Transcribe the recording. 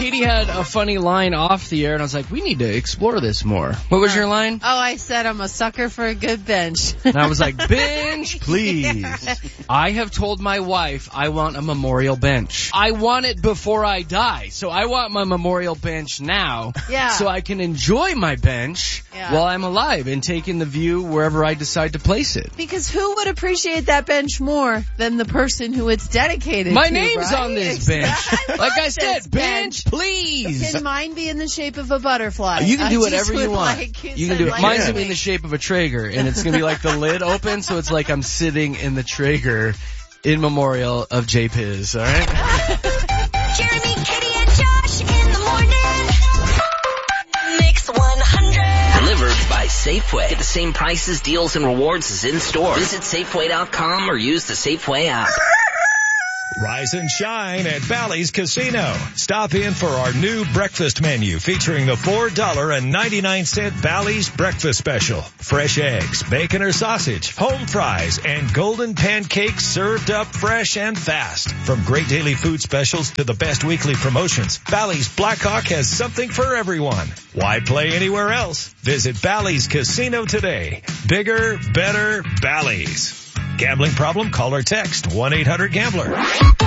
Katie had a funny line off the air, and I was like, we need to explore this more. What was your line? Oh, I said I'm a sucker for a good bench. And I was like, bench, please. I have told my wife I want a memorial bench. I want it before I die. So I want my memorial bench now. Yeah. So I can enjoy my bench while I'm alive and take in the view wherever I decide to place it. Because who would appreciate that bench more than the person who it's dedicated My to, name's right? on this bench. Like I said, this bench, please. Can mine be in the shape of a butterfly? You can do I whatever just you would want. You can do it. Mine's gonna be in the shape of a Traeger, and it's gonna be like the lid open, so it's like I'm sitting in the Traeger in memorial of J. Piz. All right. Jeremy, Katie, and Josh in the morning. Mix 100. Delivered by Safeway. Get the same prices, deals, and rewards as in-store. Visit Safeway.com or use the Safeway app. Rise and shine at Bally's Casino. Stop in for our new breakfast menu featuring the $4.99 Bally's Breakfast Special. Fresh eggs, bacon or sausage, home fries, and golden pancakes served up fresh and fast. From great daily food specials to the best weekly promotions, Bally's Blackhawk has something for everyone. Why play anywhere else? Visit Bally's Casino today. Bigger, better Bally's. Gambling problem? Call or text 1-800-GAMBLER.